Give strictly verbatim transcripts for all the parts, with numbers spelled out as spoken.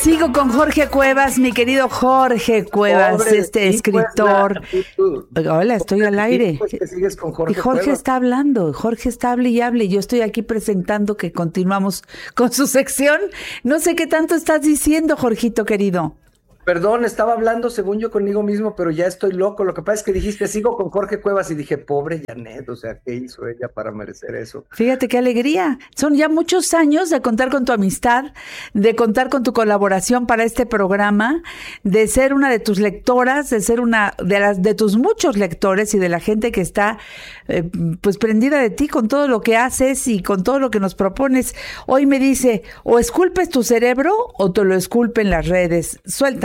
Sigo con Jorge Cuevas, mi querido Jorge Cuevas, Pobre, este escritor. Pues, la, Hola, estoy al aire. Pues que sigues con Jorge y Jorge Cuevas. está hablando, Jorge está hable y hable. Y yo estoy aquí presentando que continuamos con su sección. No sé qué tanto estás diciendo, Jorgito querido. Perdón, estaba hablando según yo conmigo mismo, pero ya estoy loco. Lo que pasa es que dijiste, sigo con Jorge Cuevas, y dije, pobre Janet, o sea, ¿qué hizo ella para merecer eso? Fíjate qué alegría. Son ya muchos años de contar con tu amistad, de contar con tu colaboración para este programa, de ser una de tus lectoras, de ser una de las de tus muchos lectores y de la gente que está eh, pues prendida de ti con todo lo que haces y con todo lo que nos propones. Hoy me dice, o esculpes tu cerebro o te lo esculpen las redes. Suelta.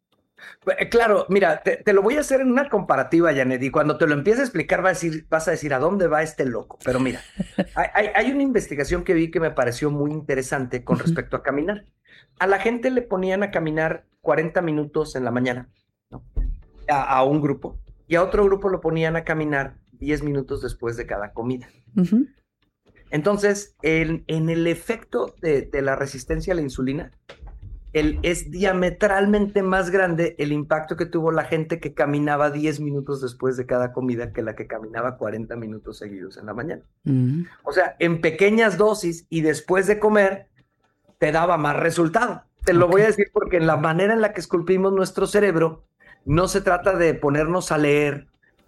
Claro, mira, te, te lo voy a hacer en una comparativa, Janet, y cuando te lo empiece a explicar vas a decir, vas a decir, ¿a dónde va este loco? Pero mira, hay, hay una investigación que vi que me pareció muy interesante con respecto a caminar. A la gente le ponían a caminar cuarenta minutos en la mañana, ¿no? a, a un grupo, y a otro grupo lo ponían a caminar diez minutos después de cada comida. Uh-huh. Entonces, en, en el efecto de, de la resistencia a la insulina, El, es diametralmente más grande el impacto que tuvo la gente que caminaba diez minutos después de cada comida que la que caminaba cuarenta minutos seguidos en la mañana. Mm. O sea, en pequeñas dosis y después de comer, te daba más resultado. Te lo okay. voy a decir porque en la manera en la que esculpimos nuestro cerebro, no se trata de ponernos a leer,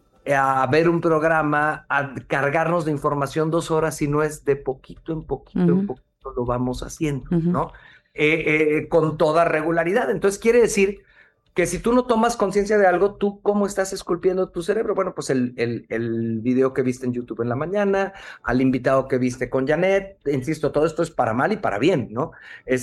a ver un programa, a cargarnos de información dos horas, sino es de poquito en poquito mm. en poquito lo vamos haciendo, mm-hmm. ¿no? Eh, eh, con toda regularidad. Entonces quiere decir que si tú no tomas conciencia de algo, ¿tú cómo estás esculpiendo tu cerebro? Bueno, pues el, el, el video que viste en YouTube en la mañana, al invitado que viste con Janet, insisto, todo esto es para mal y para bien, ¿no?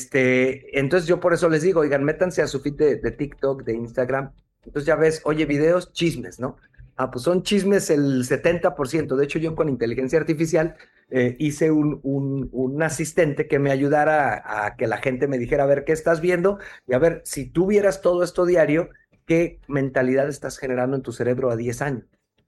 Este, entonces yo por eso les digo, oigan, métanse a su feed de, de TikTok, de Instagram, entonces ya ves, oye, videos, chismes, ¿no? Ah, pues son chismes el setenta por ciento. De hecho, yo con inteligencia artificial eh, hice un, un, un asistente que me ayudara a, a que la gente me dijera, a ver, ¿qué estás viendo? Y a ver, si tú vieras todo esto diario, ¿qué mentalidad estás generando en tu cerebro a diez años?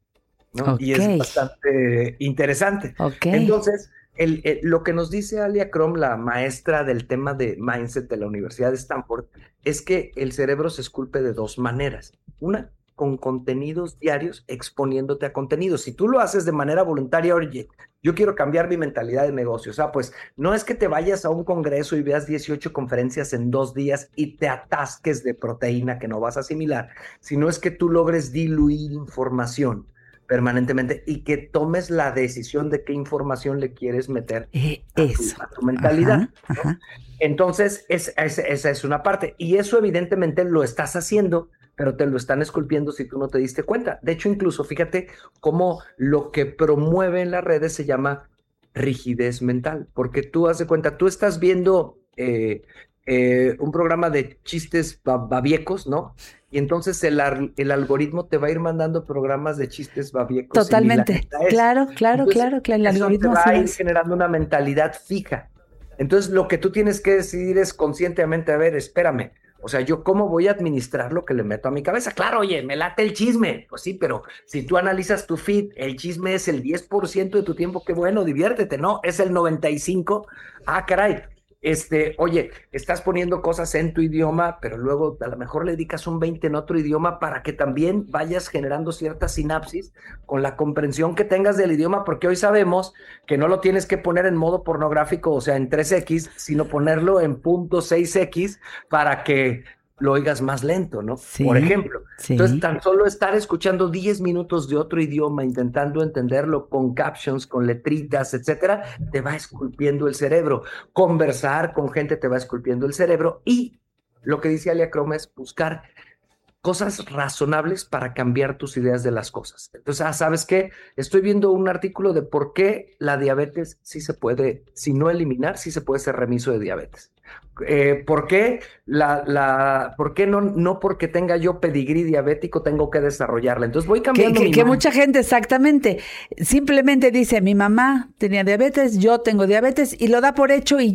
¿No? Okay. Y es bastante interesante. Okay. Entonces, el, el, lo que nos dice Alia Crom, la maestra del tema de mindset de la Universidad de Stanford, es que el cerebro se esculpe de dos maneras. Una, con contenidos diarios, exponiéndote a contenidos. Si tú lo haces de manera voluntaria, oye, yo quiero cambiar mi mentalidad de negocios. O sea, pues no es que te vayas a un congreso y veas dieciocho conferencias en dos días y te atasques de proteína que no vas a asimilar, sino es que tú logres diluir información permanentemente y que tomes la decisión de qué información le quieres meter eh, a, tu, a tu mentalidad. Ajá, ajá. ¿No? Entonces, es, es, esa es una parte. Y eso evidentemente lo estás haciendo, pero te lo están esculpiendo si tú no te diste cuenta. De hecho, incluso, fíjate cómo lo que promueve en las redes se llama rigidez mental, porque tú haz de cuenta, tú estás viendo eh, eh, un programa de chistes babiecos, ¿no? Y entonces el, el algoritmo te va a ir mandando programas de chistes babiecos. Totalmente, claro, claro, entonces, claro, claro, el eso algoritmo te va a ir es... generando una mentalidad fija. Entonces, lo que tú tienes que decidir es conscientemente, a ver, espérame, o sea, ¿yo cómo voy a administrar lo que le meto a mi cabeza? Claro, oye, me late el chisme. Pues sí, pero si tú analizas tu feed, el chisme es el diez por ciento de tu tiempo, qué bueno, diviértete, ¿no? Es el noventa y cinco por ciento. Ah, caray. Este, oye, estás poniendo cosas en tu idioma, pero luego a lo mejor le dedicas un veinte en otro idioma para que también vayas generando cierta sinapsis con la comprensión que tengas del idioma, porque hoy sabemos que no lo tienes que poner en modo pornográfico, o sea, en tres equis, sino ponerlo en punto seis equis para que lo oigas más lento, ¿no? Sí, por ejemplo. Sí. Entonces, tan solo estar escuchando diez minutos de otro idioma, intentando entenderlo con captions, con letritas, etcétera, te va esculpiendo el cerebro. Conversar con gente te va esculpiendo el cerebro. Y lo que dice Alia Crom es buscar cosas razonables para cambiar tus ideas de las cosas. Entonces, ah, ¿sabes qué? Estoy viendo un artículo de por qué la diabetes sí se puede, si no eliminar, sí se puede ser remiso de diabetes. Eh, ¿Por qué, la, la, ¿por qué no, no porque tenga yo pedigrí diabético tengo que desarrollarla? Entonces voy cambiando. Que, que, mi que mano. mucha gente, exactamente, simplemente dice, mi mamá tenía diabetes, yo tengo diabetes, y lo da por hecho y ya.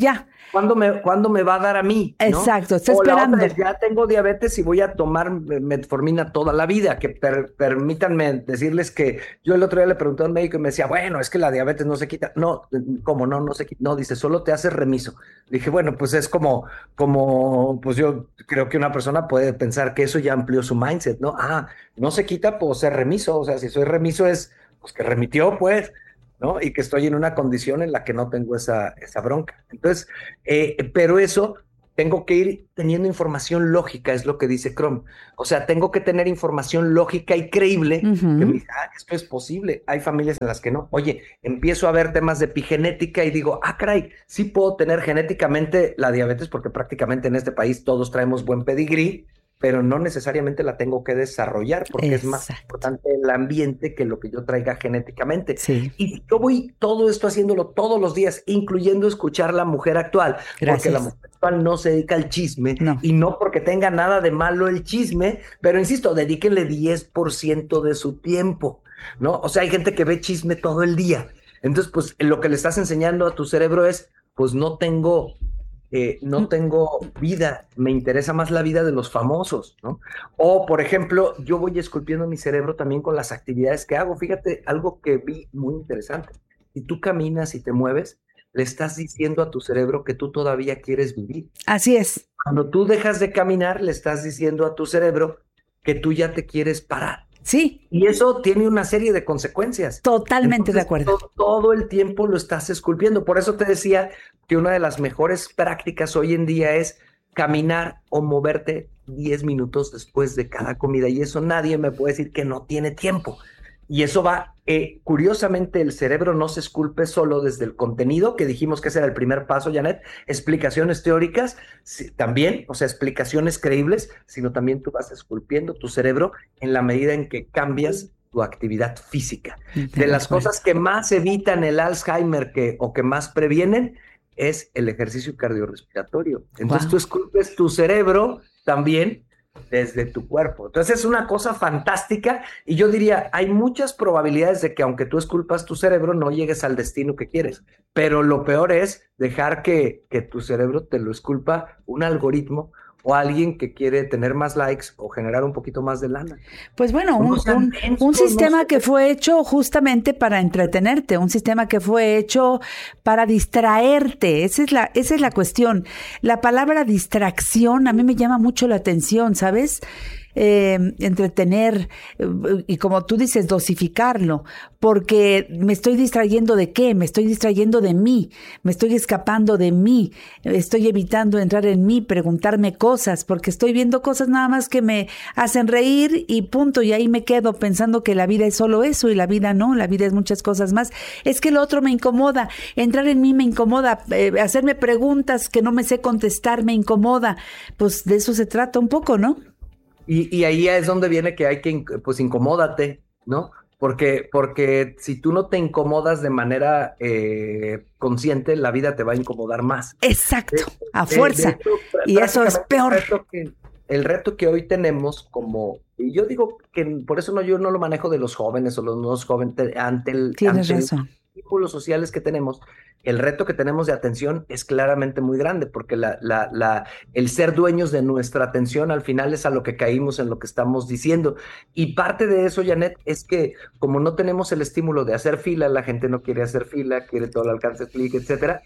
¿Cuándo me, ¿cuándo me va a dar a mí? ¿no? Exacto, está o esperando. La otra es, ya tengo diabetes y voy a tomar metformina toda la vida. Que per, permítanme decirles que yo el otro día le pregunté a un médico y me decía, bueno, es que la diabetes no se quita. No, ¿cómo no? No se quita. No, dice, solo te hace remiso. Dije, bueno, pues es como, como, pues yo creo que una persona puede pensar que eso ya amplió su mindset, ¿no? Ah, no se quita, pues ser remiso. O sea, si soy remiso es, pues que remitió, pues, ¿no? Y que estoy en una condición en la que no tengo esa, esa bronca. Entonces, eh, pero eso tengo que ir teniendo información lógica, es lo que dice Chrome. O sea, tengo que tener información lógica y creíble uh-huh. que me dice, ah, esto es posible. Hay familias en las que no. Oye, empiezo a ver temas de epigenética y digo, ah, caray, sí puedo tener genéticamente la diabetes porque prácticamente en este país todos traemos buen pedigrí, pero no necesariamente la tengo que desarrollar porque Exacto. es más importante el ambiente que lo que yo traiga genéticamente. Sí. Y yo voy todo esto haciéndolo todos los días, incluyendo escuchar La Mujer Actual, Gracias. porque La Mujer Actual no se dedica al chisme no. y no porque tenga nada de malo el chisme, pero insisto, dedíquenle diez por ciento de su tiempo, ¿no? O sea, hay gente que ve chisme todo el día. Entonces, pues lo que le estás enseñando a tu cerebro es, pues no tengo... Eh, no tengo vida, me interesa más la vida de los famosos, ¿no? O, por ejemplo, yo voy esculpiendo mi cerebro también con las actividades que hago. Fíjate, algo que vi muy interesante. Si tú caminas y te mueves, le estás diciendo a tu cerebro que tú todavía quieres vivir. Así es. Cuando tú dejas de caminar, le estás diciendo a tu cerebro que tú ya te quieres parar. Sí. Y eso tiene una serie de consecuencias. Totalmente Entonces, de acuerdo. Todo, todo el tiempo lo estás esculpiendo. Por eso te decía que una de las mejores prácticas hoy en día es caminar o moverte diez minutos después de cada comida. Y eso nadie me puede decir que no tiene tiempo. Y eso va, eh, curiosamente, el cerebro no se esculpe solo desde el contenido, que dijimos que ese era el primer paso, Janet, explicaciones teóricas, sí, también, o sea, explicaciones creíbles, sino también tú vas esculpiendo tu cerebro en la medida en que cambias tu actividad física. De las cosas que más evitan el Alzheimer que, o que más previenen es el ejercicio cardiorrespiratorio. Entonces wow. tú esculpes tu cerebro también desde tu cuerpo. Entonces es una cosa fantástica y yo diría, hay muchas probabilidades de que aunque tú esculpas tu cerebro no llegues al destino que quieres, pero lo peor es dejar que, que tu cerebro te lo esculpa un algoritmo o alguien que quiere tener más likes o generar un poquito más de lana. Pues bueno, un, un, un sistema no sé. que fue hecho justamente para entretenerte, un sistema que fue hecho para distraerte, esa es la, esa es la cuestión. La palabra distracción a mí me llama mucho la atención, ¿sabes? Eh, entretener eh, y como tú dices, dosificarlo, porque me estoy distrayendo de qué, me estoy distrayendo de mí, me estoy escapando de mí, estoy evitando entrar en mí, preguntarme cosas, porque estoy viendo cosas nada más que me hacen reír y punto, y ahí me quedo pensando que la vida es solo eso y la vida no, la vida es muchas cosas más. Es que lo otro me incomoda, entrar en mí me incomoda, eh, hacerme preguntas que no me sé contestar me incomoda, pues de eso se trata un poco, ¿no? Y, y ahí es donde viene que hay que, pues, incomódate, ¿no? Porque, porque si tú no te incomodas de manera eh, consciente, la vida te va a incomodar más. Exacto, de, a fuerza. De, de hecho, y eso es peor. El reto, que, el reto que hoy tenemos como, y yo digo que por eso no, yo no lo manejo de los jóvenes o los nuevos jóvenes, ante el... Tienes ante razón. Los círculos sociales que tenemos, el reto que tenemos de atención es claramente muy grande, porque la, la, la, el ser dueños de nuestra atención al final es a lo que caímos en lo que estamos diciendo. Y parte de eso, Janet, es que como no tenemos el estímulo de hacer fila, la gente no quiere hacer fila, quiere todo el alcance, clic, etcétera.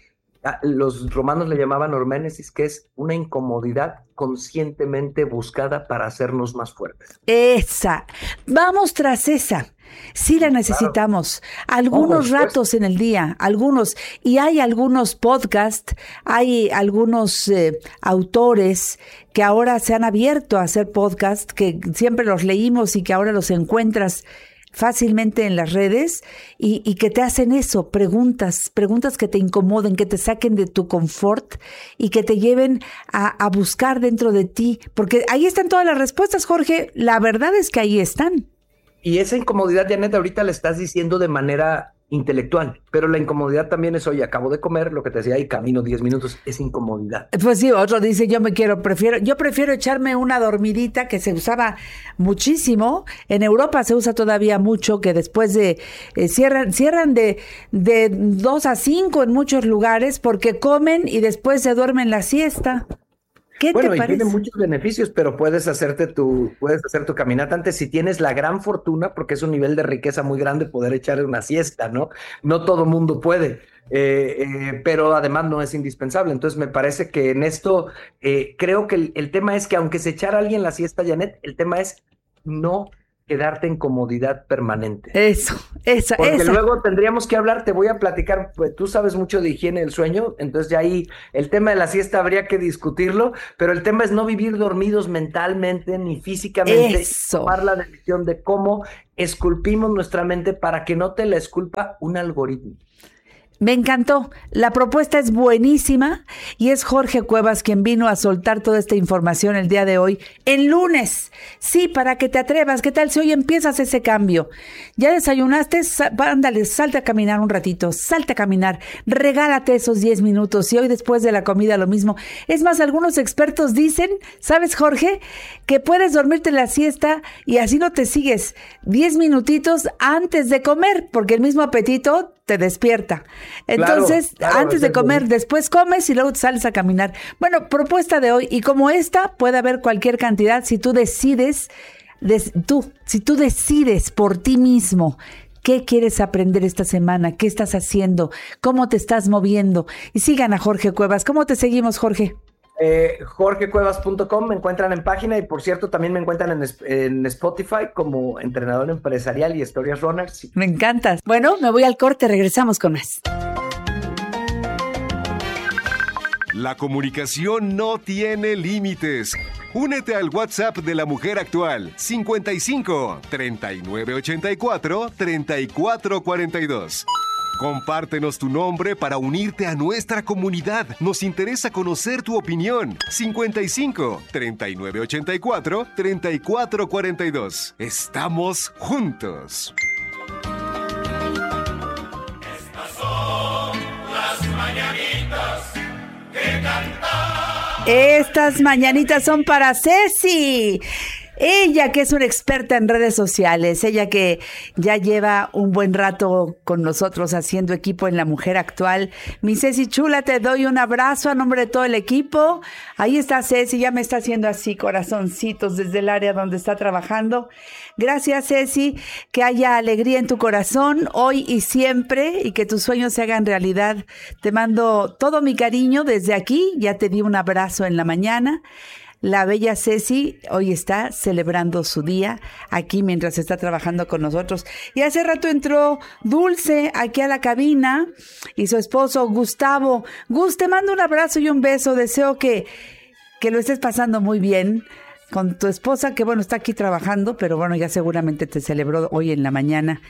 Los romanos le llamaban horménesis, que es una incomodidad conscientemente buscada para hacernos más fuertes. Esa. Vamos tras esa. Sí la necesitamos, claro. Algunos oh, ratos en el día, algunos, y hay algunos podcasts, hay algunos eh, autores que ahora se han abierto a hacer podcasts, que siempre los leímos y que ahora los encuentras fácilmente en las redes y, y que te hacen eso, preguntas, preguntas que te incomoden, que te saquen de tu confort y que te lleven a, a buscar dentro de ti, porque ahí están todas las respuestas, Jorge, la verdad es que ahí están. Y esa incomodidad, Janet, ahorita le estás diciendo de manera intelectual, pero la incomodidad también es, oye, acabo de comer, lo que te decía, y camino diez minutos, es incomodidad. Pues sí, otro dice, yo me quiero, prefiero, yo prefiero echarme una dormidita que se usaba muchísimo, en Europa se usa todavía mucho, que después de, eh, cierran, cierran de, de dos a cinco en muchos lugares, porque comen y después se duermen la siesta. ¿Qué bueno, te y parece? tiene muchos beneficios, pero puedes hacerte tu, puedes hacer tu caminata antes si tienes la gran fortuna, porque es un nivel de riqueza muy grande poder echar una siesta, ¿no? No todo mundo puede, eh, eh, pero además no es indispensable. Entonces me parece que en esto, eh, creo que el, el tema es que aunque se echara alguien la siesta, Janet, el tema es no quedarte en comodidad permanente. Eso, esa, Porque esa. luego tendríamos que hablar, te voy a platicar, pues tú sabes mucho de higiene del sueño, entonces ya ahí el tema de la siesta habría que discutirlo, pero el tema es no vivir dormidos mentalmente ni físicamente, Eso. tomar la decisión de cómo esculpimos nuestra mente para que no te la esculpa un algoritmo. Me encantó. La propuesta es buenísima y es Jorge Cuevas quien vino a soltar toda esta información el día de hoy, en lunes. Sí, para que te atrevas. ¿Qué tal si hoy empiezas ese cambio? ¿Ya desayunaste? Sa- ándale, salte a caminar un ratito, salte a caminar, regálate esos diez minutos y hoy después de la comida lo mismo. Es más, algunos expertos dicen, ¿sabes, Jorge? Que puedes dormirte la siesta y así no te sigues diez minutitos antes de comer, porque el mismo apetito te despierta. Entonces, Claro, claro, antes de es comer, bueno. después comes y luego te sales a caminar. Bueno, propuesta de hoy, y como esta, puede haber cualquier cantidad si tú decides, des- tú, si tú decides por ti mismo qué quieres aprender esta semana, qué estás haciendo, cómo te estás moviendo. Y sigan a Jorge Cuevas. ¿Cómo te seguimos, Jorge? Eh, jorge cuevas punto com, me encuentran en página y por cierto también me encuentran en, es- en Spotify como entrenador empresarial y Stories Runners. Me encantas. Bueno, me voy al corte, regresamos con más. La comunicación no tiene límites. Únete al WhatsApp de la mujer actual cincuenta y cinco, treinta y nueve ochenta y cuatro, treinta y cuatro cuarenta y dos. Compártenos tu nombre para unirte a nuestra comunidad. Nos interesa conocer tu opinión. cincuenta y cinco, treinta y nueve ochenta y cuatro, treinta y cuatro cuarenta y dos. Estamos juntos. Estas mañanitas son para Ceci. Ella que es una experta en redes sociales, ella que ya lleva un buen rato con nosotros haciendo equipo en La Mujer Actual. Mi Ceci chula, te doy un abrazo a nombre de todo el equipo. Ahí está Ceci, ya me está haciendo así corazoncitos desde el área donde está trabajando. Gracias, Ceci, que haya alegría en tu corazón hoy y siempre y que tus sueños se hagan realidad. Te mando todo mi cariño desde aquí, ya te di un abrazo en la mañana. La bella Ceci hoy está celebrando su día aquí mientras está trabajando con nosotros. Y hace rato entró Dulce aquí a la cabina y su esposo Gustavo. Gus, te mando un abrazo y un beso. Deseo que, que lo estés pasando muy bien con tu esposa, que bueno, está aquí trabajando, pero bueno, ya seguramente te celebró hoy en la mañana.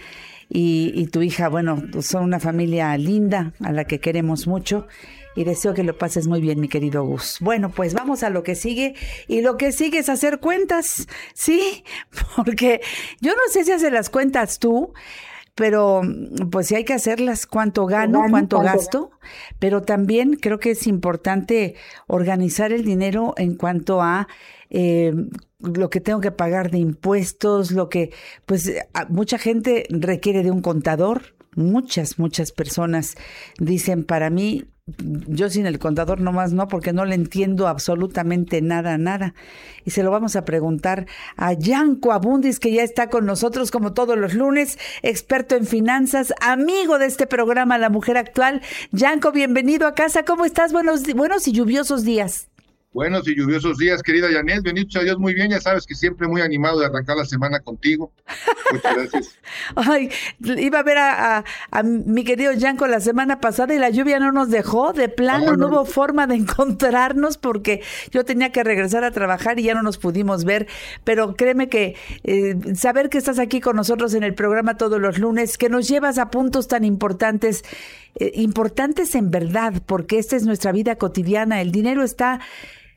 Y, y tu hija, bueno, son una familia linda a la que queremos mucho. Y deseo que lo pases muy bien, mi querido Gus. Bueno, pues vamos a lo que sigue. Y lo que sigue es hacer cuentas, ¿sí? Porque yo no sé si haces las cuentas tú, pero pues sí hay que hacerlas, cuánto gano, cuánto gasto. Pero también creo que es importante organizar el dinero en cuanto a eh, lo que tengo que pagar de impuestos, lo que, pues a- mucha gente requiere de un contador. Muchas, muchas personas dicen, para mí, yo sin el contador nomás no, porque no le entiendo absolutamente nada, nada. Y se lo vamos a preguntar a Yanko Abundis, que ya está con nosotros como todos los lunes, experto en finanzas, amigo de este programa La Mujer Actual. Yanko, bienvenido a casa. ¿Cómo estás? Buenos, di- buenos y lluviosos días. Buenos y lluviosos días, querida Janet. Bendito sea Dios, muy bien. Ya sabes que siempre muy animado de arrancar la semana contigo. Muchas gracias. Ay, iba a ver a, a, a mi querido Yanko la semana pasada y la lluvia no nos dejó, de plano, No, no no. hubo forma de encontrarnos porque yo tenía que regresar a trabajar y ya no nos pudimos ver, pero créeme que eh, saber que estás aquí con nosotros en el programa todos los lunes, que nos llevas a puntos tan importantes, eh, importantes en verdad, porque esta es nuestra vida cotidiana, el dinero está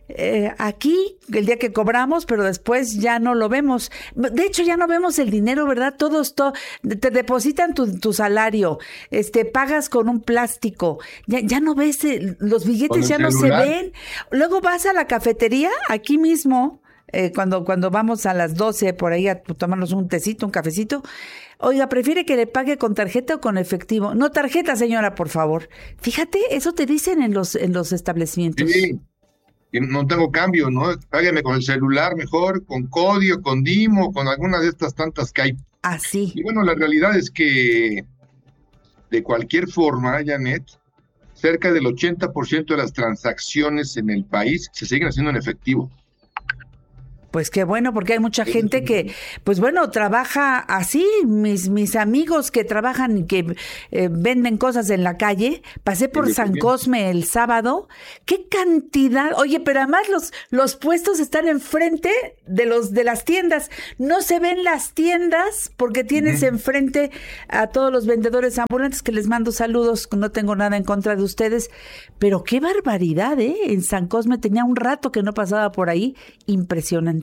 eh, aquí el día que cobramos, pero después ya no lo vemos. De hecho, ya no vemos el dinero, ¿verdad? Todos to, te depositan tu, tu salario, este, pagas con un plástico, ya, ya no ves, el, los billetes ya celular. No se ven. Luego vas a la cafetería, aquí mismo, eh, cuando, cuando vamos a las doce por ahí a tomarnos un tecito, un cafecito. Oiga, ¿prefiere que le pague con tarjeta o con efectivo? No, tarjeta, señora, por favor. Fíjate, eso te dicen en los, en los establecimientos. Sí. No tengo cambio, ¿no? Págueme con el celular mejor, con Codio, con Dimo, con alguna de estas tantas que hay. Así. Y bueno, la realidad es que de cualquier forma, Janet, cerca del ochenta por ciento de las transacciones en el país se siguen haciendo en efectivo. Pues qué bueno, porque hay mucha gente que, pues bueno, trabaja así. Mis mis amigos que trabajan y que eh, venden cosas en la calle. Pasé por San Cosme el sábado. ¡Qué cantidad! Oye, pero además los, los puestos están enfrente de los de las tiendas. No se ven las tiendas porque tienes uh-huh. enfrente a todos los vendedores ambulantes, que les mando saludos. No tengo nada en contra de ustedes. Pero qué barbaridad, ¿eh? En San Cosme tenía un rato que no pasaba por ahí. Impresionante.